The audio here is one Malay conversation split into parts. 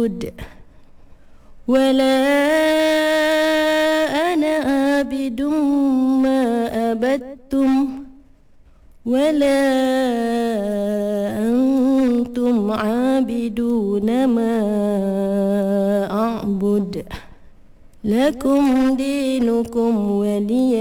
أعبد ولا أنا عابد ما عبدتم ولا أنتم عابدون ما أعبد لكم دينكم ولي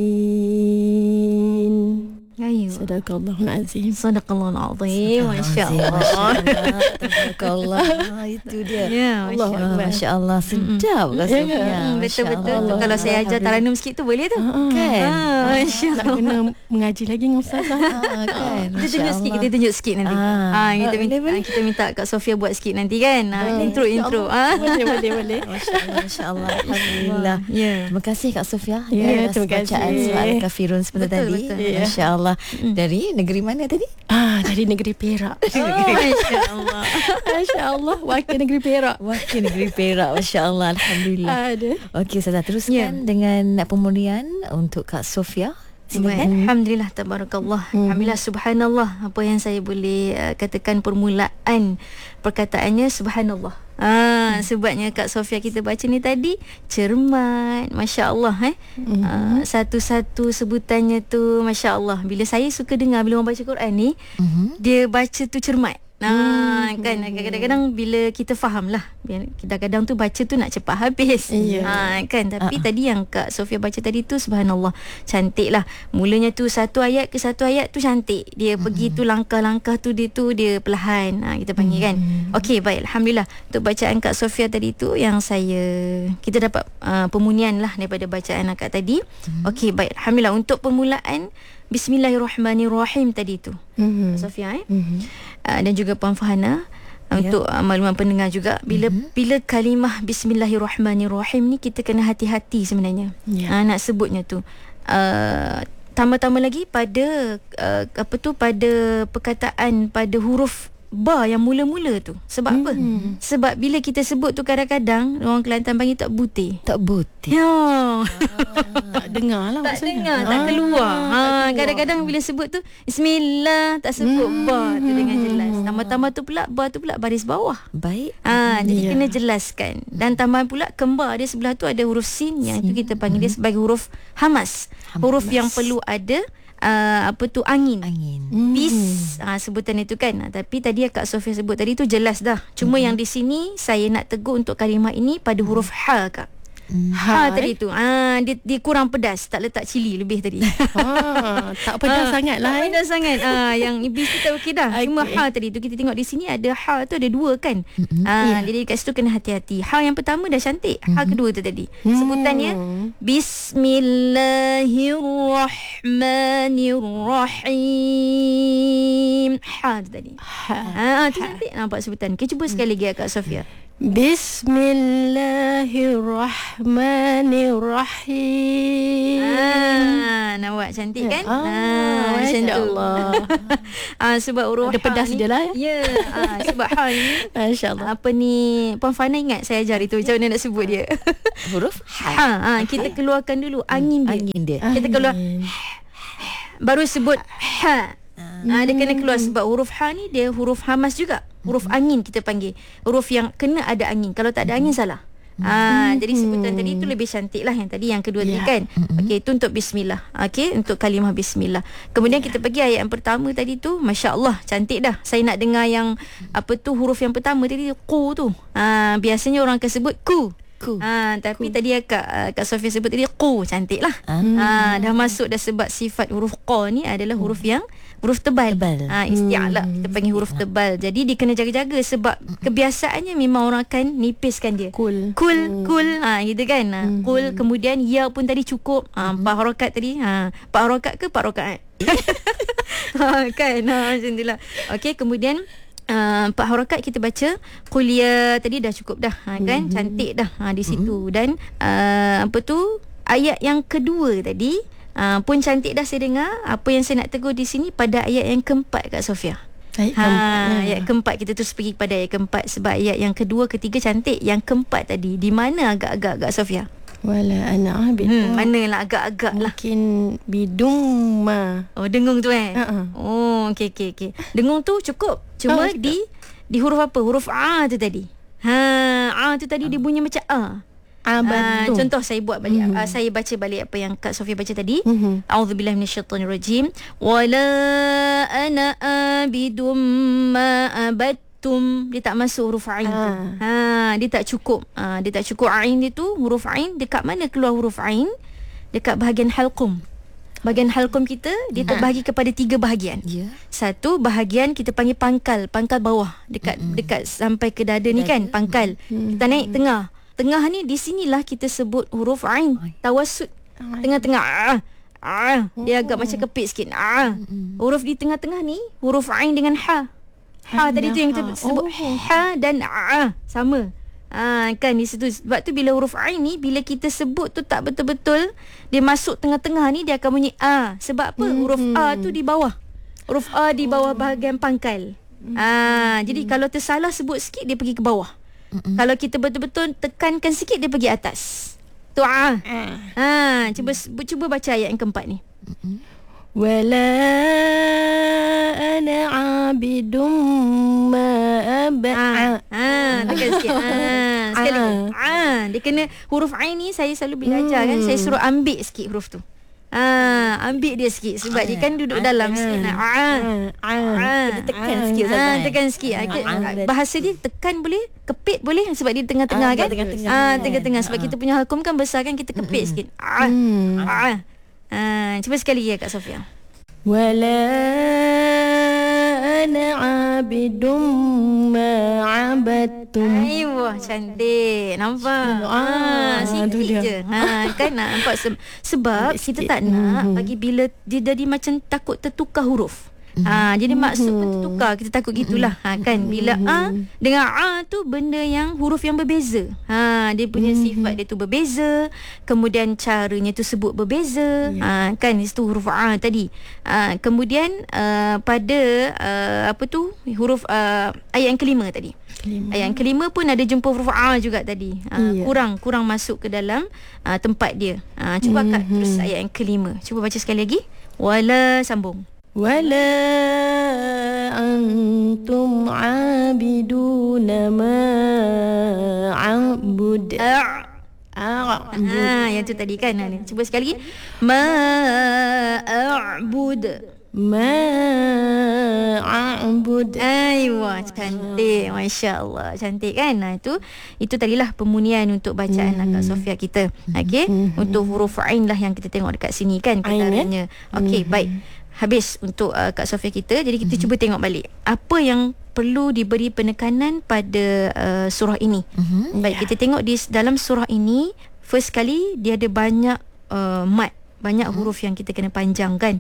دين. Sadaqallahul azim. Sadaqallahul azim. Masya-Allah. Tabarakallah. Itu dia. Ya, masya-Allah. Sedap Kak Sofia. Betul-betul. Kalau saya ajar taranum sikit tu boleh tu. Kan? Masya-Allah. Nak kena mengaji lagi dengan ustazah. Kan? Kita tunjuk sikit nanti. Kita minta Kak Sofia buat sikit nanti kan. Intro. Boleh. Masya-Allah. Alhamdulillah. Terima kasih Kak Sofia. Terima kasih. Bacaan surah Al-Kafirun sebentar tadi. Masya-Allah. Dari negeri mana tadi? Dari negeri Perak. Masya-Allah. Masya-Allah. Wakil negeri Perak. Masya-Allah. Alhamdulillah. Okey, saya teruskan dengan pemulihan untuk Kak Sofia. Silakan. Alhamdulillah, tabarakallah. Alhamdulillah, subhanallah. Apa yang saya boleh katakan permulaan perkataannya subhanallah. Sebabnya Kak Sofia kita baca ni tadi cermat, masya-Allah satu-satu sebutannya tu masya-Allah. Bila saya suka dengar bila orang baca Quran ni, dia baca tu cermat. Kan kadang-kadang bila kita faham lah, kadang-kadang tu baca tu nak cepat habis. Kan, tapi tadi yang Kak Sofia baca tadi tu subhanallah, cantik lah. Mulanya tu satu ayat ke satu ayat tu cantik. Dia pergi tu langkah-langkah tu dia perlahan, kita panggil kan. Okey, baik, alhamdulillah. Untuk bacaan Kak Sofia tadi tu yang kita dapat pemunian lah daripada bacaan akak tadi. Okey, baik, alhamdulillah. Untuk permulaan Bismillahirrahmanirrahim tadi tu, Sofia dan juga Puan Fahana, untuk makluman pendengar juga, bila kalimah Bismillahirrahmanirrahim ni kita kena hati-hati sebenarnya nak sebutnya tu. Tambah-tambah lagi pada pada perkataan pada huruf ba yang mula-mula tu. Sebab apa? Sebab bila kita sebut tu kadang-kadang orang Kelantan panggil tak butir. Tak dengar lah maksudnya. Tak keluar. Kadang-kadang bila sebut tu Bismillah, tak sebut ba tu dengan jelas. Tambah-tambah tu pula ba tu pula baris bawah. Baik. Jadi kena jelaskan. Dan tambahan pula kembar dia sebelah tu ada huruf sin, yang itu kita panggil dia sebagai huruf hamas. Huruf yang perlu ada angin. Bis sebutan itu kan. Tapi tadi Kak Sofia sebut tadi tu jelas dah. Cuma yang di sini saya nak tegur untuk kalimah ini pada huruf ha, Kak. Tadi tu dia kurang pedas, tak letak cili lebih tadi. Tak pedas sangat lah. Tak pedas sangat. Yang bis tu tak okey dah. Cuma ha tadi tu kita tengok di sini ada ha tu ada dua kan. Jadi kat situ kena hati-hati. Ha yang pertama dah cantik. Ha kedua tu tadi sebutannya Bismillahirrahmanirrahim. Ha tu tadi. Tu cantik nampak sebutan. Okay, cuba sekali lagi Kak Sofia. Bismillahirrahmanirrahim. Nampak cantik kan? Masya-Allah. Sebab huruf ada pedas dia lah ya. Sebab ha ni masya-Allah. Apa ni, Puan Fana ingat saya ajar itu macam mana nak sebut dia? Huruf ha. Kita keluarkan dulu angin dia. Kita keluar baru sebut ha. Dia kena keluar sebab huruf ha ni dia huruf hamas juga. Huruf angin kita panggil. Huruf yang kena ada angin. Kalau tak ada angin salah. Jadi sebutan tadi tu lebih cantik lah yang tadi, yang kedua tadi kan. Okey, itu untuk bismillah. Okey, untuk kalimah bismillah. Kemudian kita pergi ayat yang pertama tadi tu, masya-Allah, cantik dah. Saya nak dengar yang huruf yang pertama tadi ku tu. Biasanya orang akan sebut ku. Tapi tadi Kak Sofia sebut tadi ku, cantik lah. Dah masuk dah, sebab sifat huruf qa ni adalah huruf yang huruf tebal. Isti'la kita panggil huruf tebal. Jadi dia kena jaga-jaga sebab kebiasaannya memang orang akan nipiskan dia. Kul gitu kan. Kul, kemudian ya pun tadi cukup 4 harakat tadi. 4 harakat ke 4 rakaat? Kan macam itulah. Okey, kemudian 4 harakat kita baca qul ya tadi dah cukup dah kan. Cantik dah di situ. Dan ayat yang kedua tadi pun cantik dah saya dengar. Apa yang saya nak tegur di sini pada ayat yang keempat Kak Sofia. Ayat keempat, kita terus pergi pada ayat keempat. Sebab ayat yang kedua, ketiga cantik. Yang keempat tadi di mana agak-agak Kak Sofia? Wala ana abid. Manalah agak-agak lah. Mungkin bidung ma. Dengung tu okey. Dengung tu cukup. Cuma di huruf apa? Huruf a tu tadi. tu tadi dia bunyi macam Betul. Contoh saya buat balik, saya baca balik apa yang Kak Sofia baca tadi. A'udzubillahi minasyaitonirrajim. Wala ana abidum ma abattum. Dia tak masuk huruf ain tu. Dia tak cukup. Dia tak cukup ain dia tu. Huruf ain dekat mana keluar huruf ain? Dekat bahagian halqum. Bahagian halqum kita dia terbahagi kepada 3 bahagian. Satu bahagian kita panggil pangkal bawah, dekat sampai ke dada ni kan, pangkal. Kita naik tengah. Tengah ni di sinilah kita sebut huruf ain. Tawassut. Tengah-tengah. Dia agak macam kepit sikit. Huruf di tengah-tengah ni huruf ain dengan ha. Ha tadi tu yang kita sebut ha dan sama. Kan di situ. Sebab tu bila huruf ain ni bila kita sebut tu tak betul-betul dia masuk tengah-tengah ni, dia akan bunyi Sebab apa? Huruf a tu di bawah. Huruf a di bawah bahagian pangkal. Jadi kalau tersalah sebut sikit dia pergi ke bawah. Kalau kita betul-betul tekankan sikit dia pergi atas. Tu cuba baca ayat yang keempat ni. Wala ana abidum ma tekan sikit. Sekali lagi. Dia kena huruf ain ni saya selalu bila ajar kan, saya suruh ambil sikit huruf tu. Ambil dia sikit sebab dia kan duduk dalam sikit. Kita tekan sikit Ustazah. Tekan sikit. Bahasa dia tekan boleh, kepit boleh sebab dia tengah-tengah kan. Tengah-tengah sebab kita punya halqum kan besar kan, kita kepit sikit. Cuba sekali ya Kak Sofia. Wala ana abidum ma abattum. Wah, cantik. Nampak? Sikit je. Kan nampak sebab kita tak nak bagi bila dia jadi macam takut tertukar huruf. Jadi maksud pun tertukar. Kita takut gitulah. Kan bila dengan tu benda yang huruf yang berbeza. Dia punya sifat dia tu berbeza. Kemudian caranya tu sebut berbeza. Kan itu huruf tadi. Kemudian pada huruf ayat yang kelima tadi. Ayat yang kelima pun ada jumpa huruf juga tadi. Kurang masuk ke dalam tempat dia. Cuba Kak terus ayat yang kelima. Cuba baca sekali lagi. Wala sambung. Wala antum abiduna ma a'bud. Yang tu tadi kan. Cuba sekali lagi. Ma a'bud. Ma a'bud. Wah, cantik. Masya Allah. Cantik kan. Itu tadilah pemunian untuk bacaan Kak Sofia kita. Okey. Untuk huruf ain lah yang kita tengok dekat sini kan ketaranya. Okey, baik. Habis untuk Kak Sofia kita. Jadi kita cuba tengok balik apa yang perlu diberi penekanan pada surah ini. Baik, kita tengok di dalam surah ini, first kali dia ada banyak mad, banyak huruf yang kita kena panjangkan.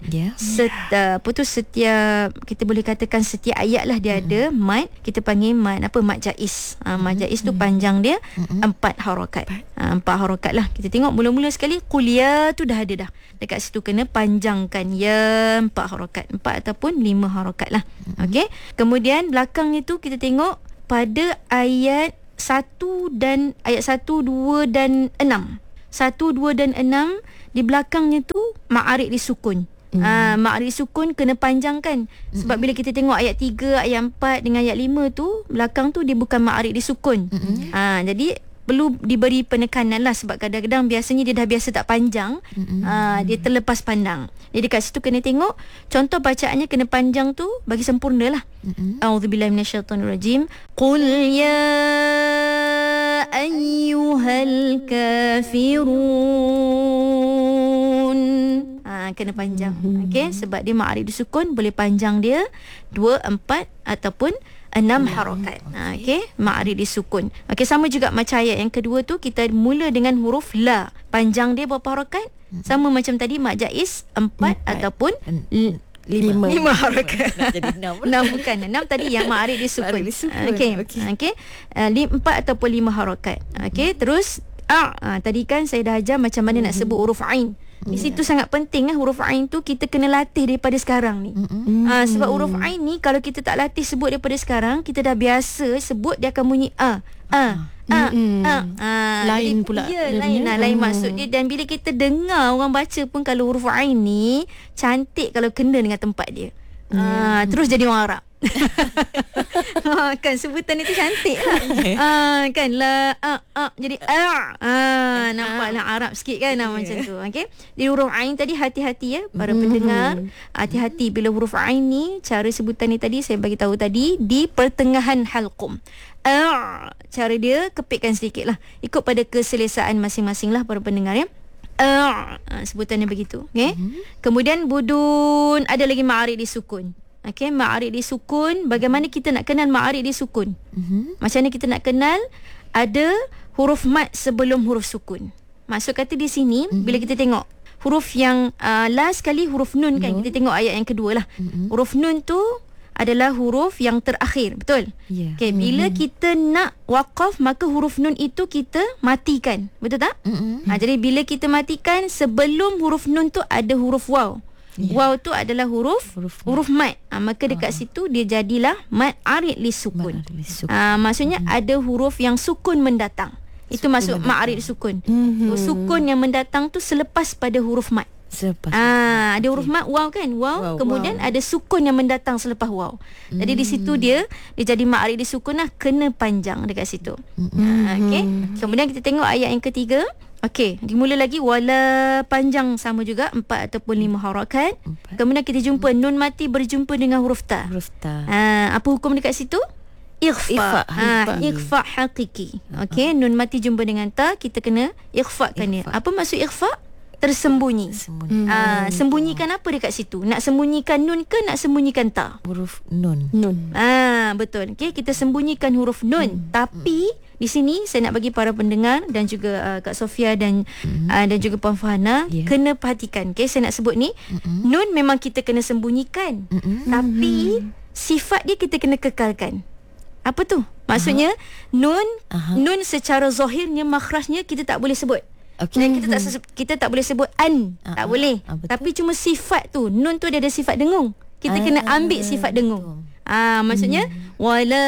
Setiap kita boleh katakan setiap ayat lah dia ada mad. Kita panggil mad mad jaiz. Mad jaiz tu panjang dia 4 harakat. 4 harakat lah. Kita tengok mula-mula sekali qul ya tu dah ada dah. Dekat situ kena panjangkan ya 4 harakat, 4 ataupun 5 harakat lah. Okey. Kemudian belakangnya tu kita tengok pada ayat 1 dan ayat 1, 2 dan 6. 1, 2 dan 6 di belakangnya tu ma'arid disukun. Ma'arid disukun kena panjangkan. Sebab bila kita tengok ayat 3, ayat 4 dengan ayat 5 tu, belakang tu dia bukan ma'arid disukun. Jadi perlu diberi penekanan lah sebab kadang-kadang biasanya dia dah biasa tak panjang. Dia terlepas pandang. Jadi dekat situ kena tengok contoh bacaannya kena panjang tu bagi sempurna lah. A'udzubillahi minasyaitonirrajim. Qul ya ayyuhal kafirun. Kena panjang. Okey, sebab dia ma'arid disukun boleh panjang dia 2, 4 ataupun 6 harakat. Okey, ma'arid disukun. Okey, sama juga macam ayat yang kedua tu kita mula dengan huruf la. Panjang dia berapa harakat? Sama macam tadi mad jaiz 4 ataupun 5 harakat. Jadi 6 bukan 6 tadi yang ma'arid disukun. Okey. 4 ataupun 5 harakat. Okey, terus tadi kan saya dah ajar macam mana nak sebut huruf ain. Di situ sangat penting huruf ain tu kita kena latih daripada sekarang ni. Sebab huruf ain ni kalau kita tak latih sebut daripada sekarang, kita dah biasa sebut dia akan bunyi lain pula. Ya, lain maksud dia. Dan bila kita dengar orang baca pun kalau huruf ain ni cantik kalau kena dengan tempat dia. Terus jadi orang Arab. Kan sebutan itu cantik lah. Kan la jadi nampaklah Arab sikit kan macam tu. Okey. Di huruf ain tadi hati-hati ya para pendengar. Hati-hati bila huruf ain ni, cara sebutan ni tadi saya bagi tahu tadi di pertengahan halqum. Cara dia kepitkan sedikit lah, ikut pada keselesaan masing-masing lah para pendengar ya. Sebutannya begitu. Okay? Kemudian budun, ada lagi ma'arid disukun. Okay, ma'arid disukun. Bagaimana kita nak kenal ma'arid disukun? Macam mana kita nak kenal ada huruf mat sebelum huruf sukun? Maksud kata di sini bila kita tengok huruf yang last sekali huruf nun kan, kita tengok ayat yang kedua lah. Huruf nun tu adalah huruf yang terakhir, betul? Yeah. Okay, bila kita nak waqaf, maka huruf nun itu kita matikan, betul tak? Jadi bila kita matikan, sebelum huruf nun tu ada huruf waw. Waw tu adalah huruf mat. Maka dekat situ dia jadilah mat arid li sukun. Maksudnya ada huruf yang sukun mendatang. Itu masuk ma'arid sukun. Sukun yang mendatang tu selepas pada huruf mat. Ada huruf mat waw kan, waw, kemudian ada sukun yang mendatang selepas waw. Jadi di situ dia jadi ma'arid disukun lah, kena panjang dekat situ. Okey. Kemudian kita tengok ayat yang ketiga. Okey, dimula lagi wala, panjang sama juga 4 ataupun 5 harakat. Kemudian kita jumpa nun mati berjumpa dengan huruf ta. Apa hukum dekat situ? Ikhfa. Ikhfa hakiki. Okey, nun mati jumpa dengan ta, kita kena ikhfakan dia. Apa maksud ikhfa? Tersembunyi. Sembunyikan apa dekat situ? Nak sembunyikan nun ke nak sembunyikan ta? Huruf nun. Betul. Okey, kita sembunyikan huruf nun. Tapi di sini saya nak bagi para pendengar dan juga Kak Sofia dan juga Puan Fahana kena perhatikan. Okey, saya nak sebut ni. Nun memang kita kena sembunyikan. Tapi sifat dia kita kena kekalkan. Apa tu? Maksudnya nun secara zahirnya makhrajnya kita tak boleh sebut. Dan kita tak boleh sebut an, tak boleh. Tapi cuma sifat tu, nun tu dia ada sifat dengung. Kita kena ambil sifat dengung. Maksudnya wala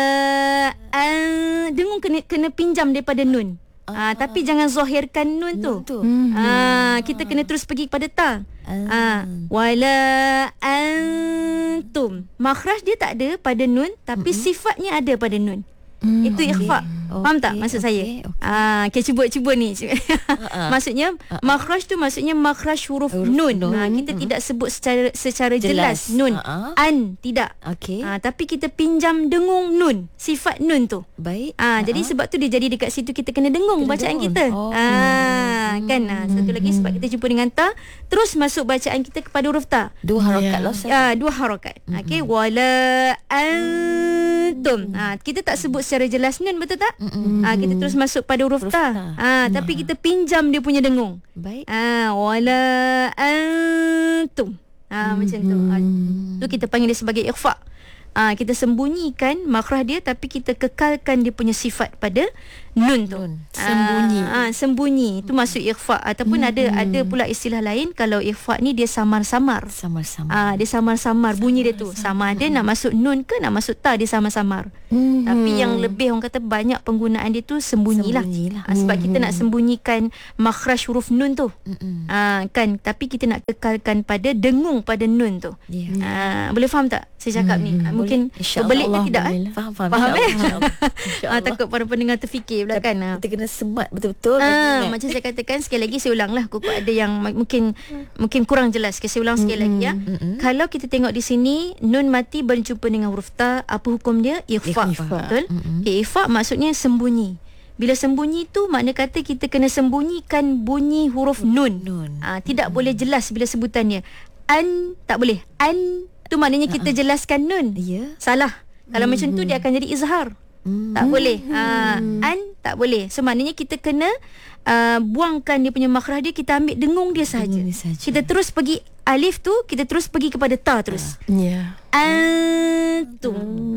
dengung kena pinjam daripada nun. Tapi jangan zahirkan nun tu. Kita kena terus pergi kepada ta. Wala antum. Makhraj dia tak ada pada nun, tapi sifatnya ada pada nun. Itu ikhfa. Faham tak maksud saya? Kita cuba ni. Maksudnya makhraj tu maksudnya makhraj huruf nun. Kita tidak sebut secara jelas nun. An tidak. Tapi kita pinjam dengung nun, sifat nun tu. Baik. Jadi sebab tu dia jadi dekat situ kita kena dengung bacaan kita. Kan. Satu lagi sebab kita jumpa dengan ta, terus masuk bacaan kita kepada huruf ta. 2 harakat lah. 2 harakat. Okey, wala antum. Kita tak sebut secara jelas nun, betul tak? Kita terus masuk pada huruf ta. Tapi kita pinjam dia punya dengung. Baik. Wala antum. Macam tu. Tu kita panggil dia sebagai ikhfa. Kita sembunyikan makhraj dia, tapi kita kekalkan dia punya sifat pada nun tu. Sembunyi. Itu maksud ikhfa. Ataupun ada pula istilah lain, kalau ikhfa ni dia samar-samar. Dia samar-samar bunyi dia tu. Sama ada nak masuk nun ke nak masuk ta, dia samar-samar. Tapi yang lebih orang kata banyak penggunaan dia tu sembunyilah. Sebab kita nak sembunyikan makhraj huruf nun tu. Kan, tapi kita nak kekalkan pada dengung pada nun tu. Boleh faham tak saya cakap ni? Mungkin berbelit ke tidak? Faham takut para pendengar terfikir pula kan. Kita kena semat betul-betul. Macam saya katakan, sekali lagi saya ulang lah, Kuku ada yang mungkin kurang jelas. Saya ulang sekali lagi ya. Kalau kita tengok di sini, nun mati berjumpa dengan huruf ta, apa hukum dia? Ikhfa. Betul? Ikhfa maksudnya sembunyi. Bila sembunyi tu makna kata kita kena sembunyikan bunyi huruf nun. Tidak boleh jelas bila sebutannya. An tak boleh. An tu maknanya kita jelaskan nun. Salah. Kalau macam tu dia akan jadi izhar. Tak boleh. An tak boleh. So maknanya kita kena buangkan dia punya makhraj dia, kita ambil dengung dia sahaja. Kita terus pergi alif tu, kita terus pergi kepada ta terus. Antum.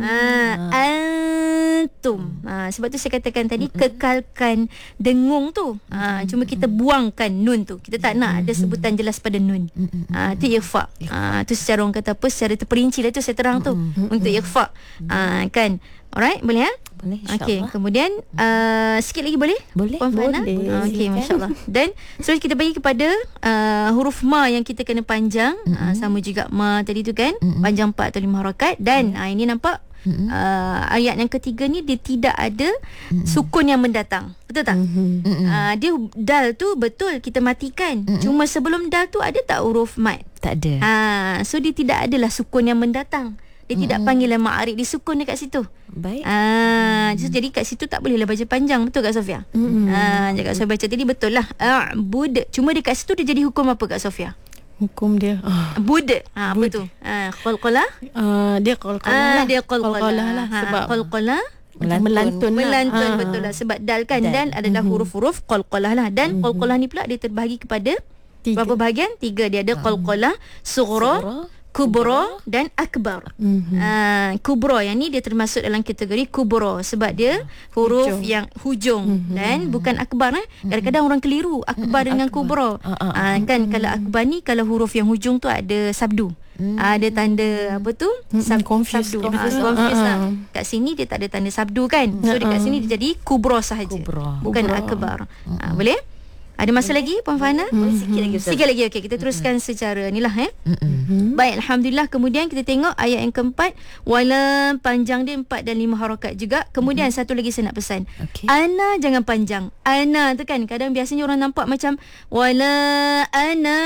Antum. Sebab tu saya katakan tadi kekalkan dengung tu. Cuma kita buangkan nun tu. Kita tak nak ada sebutan jelas pada nun. Itu ikhfa. Tu secara orang kata apa, secara terperinci lah tu saya terang tu. Untuk ikhfa. Kan. Alright, boleh ya? Boleh, Okey, insyaAllah. kemudian sikit lagi boleh? Boleh. Puan Fana? Boleh. Okey, masya-Allah. Dan so kita bagi kepada huruf ma yang kita kena panjang, sama juga ma tadi tu kan, panjang 4 atau 5 harakat dan ini nampak ayat yang ketiga ni dia tidak ada sukun yang mendatang. Betul tak? Dia dal tu betul kita matikan. Cuma sebelum dal tu ada tak huruf mat? Tak ada. So dia tidak adalah sukun yang mendatang. Dia tidak panggil ma'arif, dia sukun dekat situ. Baik. Jadi kat situ tak bolehlah baca panjang. Betul Kak Sofia? Kak Sofia baca tadi betul lah. Bud. Cuma dekat situ dia jadi hukum apa Kak Sofia? Hukum dia Bud. Apa tu? Qalqalah. dia qalqalah lah. Dia qalqalah lah sebab qalqalah melantun betul lah sebab dal kan. Dal adalah huruf-huruf qalqalah lah. Dan qalqalah ni pula dia terbahagi kepada 3. berapa bahagian? 3. Dia ada qalqalah, sughra, kubra dan akbar. Kubra yang ni dia termasuk dalam kategori kubra sebab dia huruf yang hujung dan bukan akbar. Kadang-kadang orang keliru akbar dengan kubra. Kan kalau akbar ni kalau huruf yang hujung tu ada sabdu. Ada tanda apa tu? Confused. Sabdu. Confused lah. Kat sini dia tak ada tanda sabdu kan. So dekat sini dia jadi kubra sahaja. Bukan akbar. Boleh? Ada masa lagi Puan Fana? Sikit lagi Ustaz. Sikit lagi. Okey, kita teruskan secara ni lah Baik, alhamdulillah. Kemudian kita tengok ayat yang keempat, wala panjang dia 4 dan 5 harakat juga. Kemudian satu lagi saya nak pesan. Ana jangan panjang. Ana tu kan kadang biasanya orang nampak macam wala ana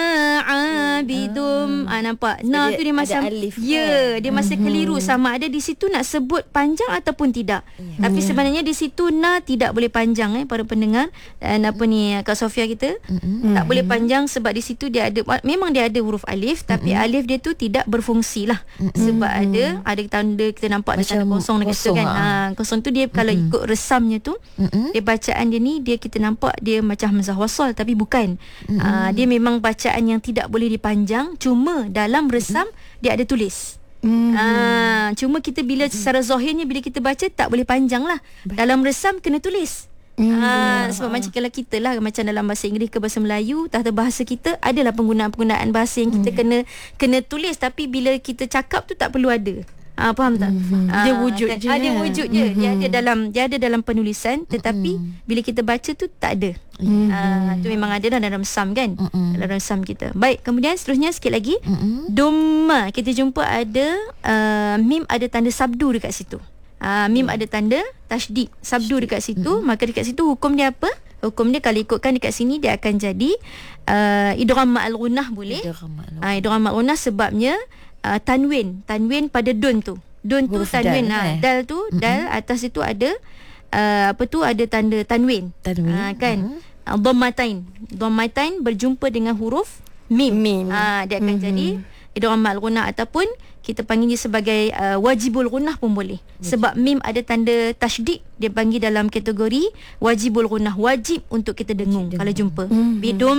abidum. Nampak. Na tu dia macam alif, dia masih keliru sama ada di situ nak sebut panjang ataupun tidak. Tapi sebenarnya di situ na tidak boleh panjang para pendengar. Dan apa ni Kak Sofia kita tak boleh panjang sebab di situ dia ada, memang dia ada huruf alif tapi alif dia tu tidak berfungsi lah sebab ada tanda kita nampak ada tanda kosong dekat situ kan. Kosong tu dia kalau ikut resamnya tu dia bacaan dia ni dia kita nampak dia macam hamzah wasal tapi bukan. Dia memang bacaan yang tidak boleh dipanjang, cuma dalam resam dia ada tulis. Cuma kita bila secara zahirnya bila kita baca tak boleh panjang lah. Dalam resam kena tulis. Sebab macam kalau kita lah macam dalam bahasa Inggeris ke bahasa Melayu, tata bahasa kita adalah penggunaan bahasa yang kita kena tulis, tapi bila kita cakap tu tak perlu ada. Faham tak? Dia wujud je. Dia wujud je. Dia ada dalam penulisan tetapi bila kita baca tu tak ada. Tu memang ada dalam sam kan? Dalam sam kita. Baik, kemudian seterusnya sikit lagi. Dumma, kita jumpa ada mim ada tanda sabdu dekat situ. Mim ada tanda tasydid sabdu dekat situ. Maka dekat situ hukum dia apa? Hukum dia kalau ikutkan dekat sini dia akan jadi idgham ma'al ghunnah boleh. Idgham ma'al ghunnah sebabnya tanwin pada dun tu. Dun tu huruf tanwin dal tu dal atas itu ada ada tanda tanwin. Kan? Dhammatain berjumpa dengan huruf mim. Dia akan jadi idgham ma'al ghunnah ataupun kita panggil dia sebagai wajibul ghunnah pun boleh. Sebab mim ada tanda tasydid, dia panggil dalam kategori wajibul ghunnah, wajib untuk kita dengung kalau jumpa. Bidum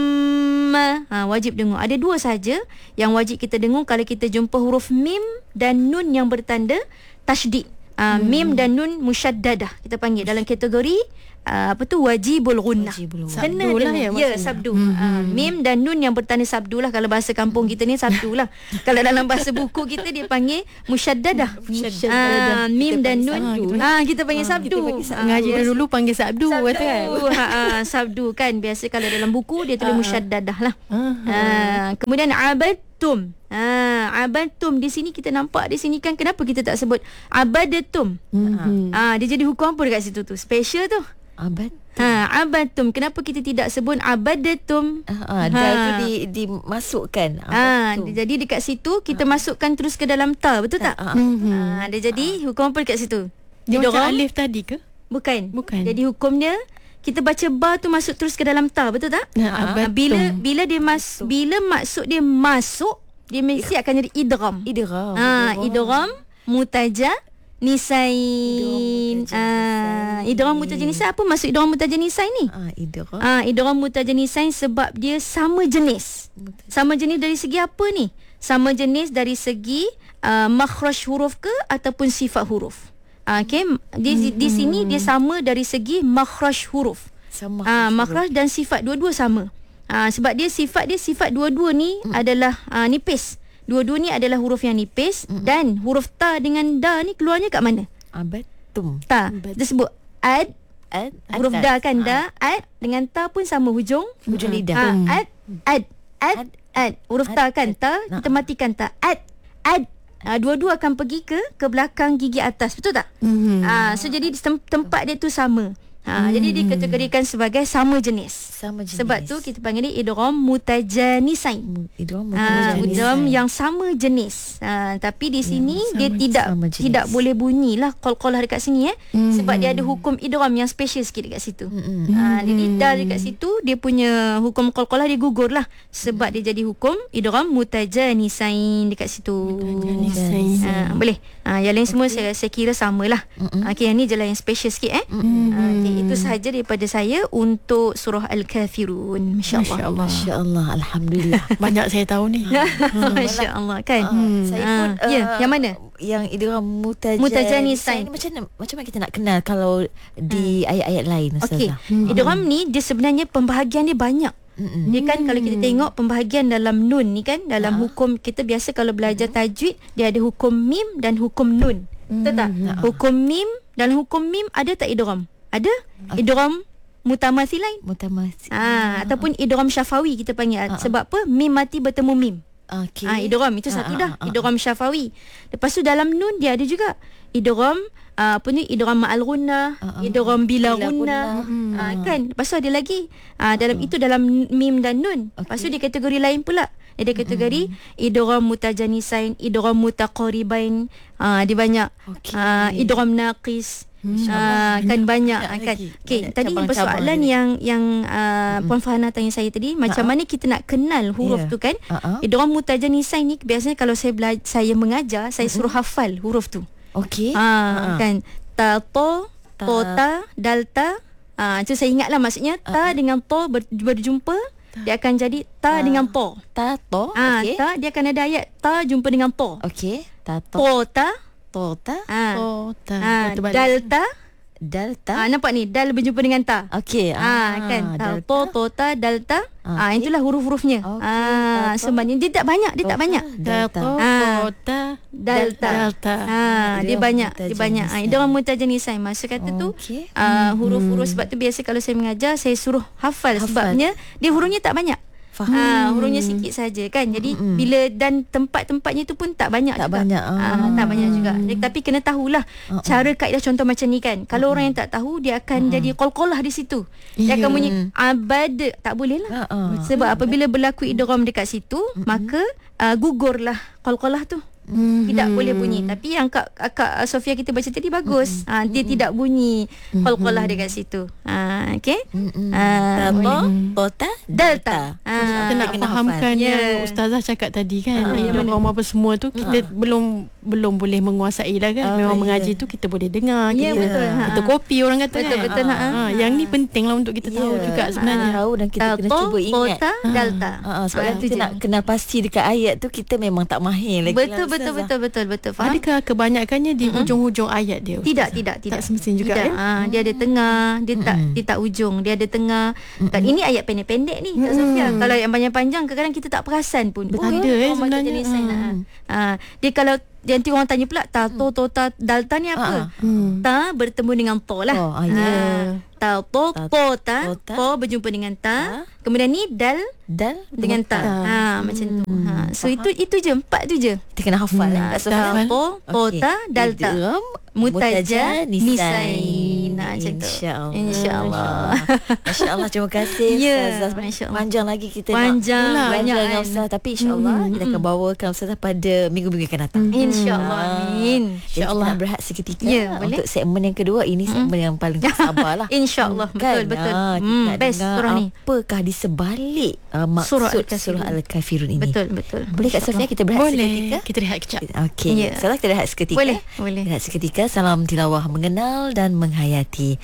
wajib dengung. Ada 2 saja yang wajib kita dengung kalau kita jumpa huruf mim dan nun yang bertanda tasydid. Mim dan nun musyaddadah kita panggil dalam kategori wajibul ghunnah. Kena lah sabdu. Mim dan nun yang bertanda sabdu lah. Kalau bahasa kampung kita ni sabdu lah. Kalau dalam bahasa buku kita dia panggil musyaddadah. Mim dan nun kita panggil sabdu. Ngaji dulu panggil sabdu kan. Sabdu kan. Biasa kalau dalam buku dia tulis musyaddadah lah. Kemudian abadtum. Abadtum di sini kita nampak di sini kan kenapa kita tak sebut abadatum. Dia jadi hukum apa dekat situ tu? Special tu. Abadtum. Kenapa kita tidak sebut abadatum? Dal tu dimasukkan. Jadi dekat situ kita masukkan terus ke dalam ta, betul tak? Dia jadi hukum apa dekat situ? Dia macam alif tadi ke? Bukan. Jadi hukum dia kita baca ba tu masuk terus ke dalam ta, betul tak? Bila dia bila maksud dia masuk, dia mesti akan jadi idgham. Idgham mutaja nisain. Idgham mutaja nisain. Apa maksud idgham mutaja nisain ni? Idgham mutaja nisain sebab dia sama jenis. Sama jenis dari segi apa ni? Sama jenis dari segi makhraj huruf ke ataupun sifat huruf. Di sini dia sama dari segi makhraj huruf. Makhraj dan sifat dua-dua sama. Sebab dia sifat dua-dua ni adalah nipis. Dua-dua ni adalah huruf yang nipis dan huruf ta dengan da ni keluarnya kat mana? Abatum. Ta. Kita sebut ad. Huruf Atas. da kan, da. Ad dengan ta pun sama hujung. Hujung lidah. Ad. Huruf ta kan, ta. Kita matikan ta. Ad. Dua-dua akan pergi ke belakang gigi atas. Betul tak? So jadi tempat dia tu sama. Jadi dikategorikan sebagai sama jenis. Sebab tu kita panggil dia idgham mutajanisain. Idgham yang sama jenis. Tapi di sini dia tidak boleh bunyilah qalqalah dekat sini sebab dia ada hukum idgham yang special sikit dekat situ. Jadi dah dekat situ dia punya hukum qalqalah dia gugur lah sebab dia jadi hukum idgham mutajanisain dekat situ. Boleh. Yang lain semua saya kira samalah. Okey, yang ni je lah yang special sikit itu sahaja daripada saya untuk surah Al-Kafirun. Masya-Allah. Masya-Allah. Alhamdulillah. Banyak saya tahu ni. Masya-Allah kan. Saya pun yang mana? Yang idgham mutajanisain. Macam mana kita nak kenal kalau di ayat-ayat lain, Ustazah? Okey. Idgham ni dia sebenarnya pembahagian dia banyak. Dia kan kalau kita tengok pembahagian dalam nun ni kan, dalam hukum kita biasa kalau belajar tajwid dia ada hukum mim dan hukum nun. Betul tak? Hukum mim, dalam hukum mim ada tak idgham? Ada. Idgham mutamathilain. Ataupun idgham syafawi kita panggil. Sebab apa? Mim mati bertemu mim. Idgham itu satu dah. Idgham syafawi. Lepas tu dalam nun dia ada juga idgham idgham ma'al ghunnah, idgham bila ghunnah. Kan? Lepas tu ada lagi dalam itu dalam mim dan nun. Lepas tu dia kategori lain pula. Dia kategori idgham mutajanisain, idgham mutaqaribain. Dia banyak. Idgham naqis. Kan banyak kan. Okey, tadi persoalan yang Puan Farhana tanya saya tadi, macam mana kita nak kenal huruf tu kan? Idgham mutajanisain ni biasanya kalau saya mengajar, saya suruh hafal huruf tu. Okey. Kan ta, to, ta, dal, ta. Itu saya ingatlah maksudnya ta dengan to berjumpa, dia akan jadi ta dengan to. Ta, to. Okey. Ta dia akan ada ayat ta jumpa dengan to. Okey. Ta, to. To, ta. Dalta. Nampak ni, dal berjumpa dengan ta. Okey. Kan ta, to, ta, dalta. Itulah huruf-hurufnya. Sebenarnya dia tak banyak, dia tak banyak. Ta, dalta. Dia banyak. Dia orang mutajanisain. Masa kata tu huruf-huruf, sebab tu biasa kalau saya mengajar saya suruh hafal. Sebabnya dia hurufnya tak banyak. Hurufnya sikit saja kan. Jadi bila dan tempat-tempatnya tu pun tak banyak tak juga. Tak banyak juga. Tapi kena tahulah cara kaedah contoh macam ni kan. Kalau orang yang tak tahu, dia akan jadi qalqalah di situ. Dia akan bunyi abad, tak boleh lah. Sebab apabila berlaku idgham dekat situ, maka gugurlah qalqalah tu. Tidak boleh bunyi. Tapi yang Kak Sofia kita baca tadi bagus. Dia tidak bunyi qalqalah dekat situ. Okey. Ta, Delta. Kita nak fahamkan yang Ustazah cakap tadi kan, idgham apa semua tu kita belum boleh menguasai lah kan. Memang mengaji tu kita boleh dengar, kita kopi orang kata kan. Betul. Yang ni penting lah untuk kita tahu juga sebenarnya. Tahu dan kita kena cuba ingat. Delta. Sebab kita nak kenal pasti dekat ayat tu, kita memang tak mahir lagi. Betul. Faham? Adakah kebanyakannya di hujung-hujung ayat dia? Tidak. Tak semestinya juga tidak. Dia ada tengah, dia tak ujung, dia ada tengah. Ini ayat pendek-pendek ni, Kak Sofia. Kalau yang panjang-panjang kadang-kadang kita tak perasan pun. Ada sebenarnya. Dia kalau nanti orang tanya pula ta, to, ta, dalta ni apa? Ta bertemu dengan to lah. Ta, to, ta, to berjumpa dengan ta. Kemudian ni dal dengan ta. Macam tu. So itu je, 4 tu je. Kita kena hafal to, ta, dalta. Mutajanisain. Macam tu. InsyaAllah. Masya-Allah, terima kasih. Masya-Allah. Panjang lagi kita panjang nak banyak dengan Ustaz, tapi insya-Allah kita akan bawakan Ustaz pada minggu-minggu akan datang. InsyaAllah. Amin. InsyaAllah berehat seketika boleh. untuk segmen yang kedua. Ini segmen yang paling sabarlah. InsyaAllah. Betul. Best surah ni. Apakah di sebalik maksud surah Al-Kafirun ini? Betul. Boleh Kak Sofia kita berehat seketika? Kita rehat kejap. Okey. Salah kita rehat seketika. Boleh. Rehat seketika. Salam tilawah, mengenal dan menghayati.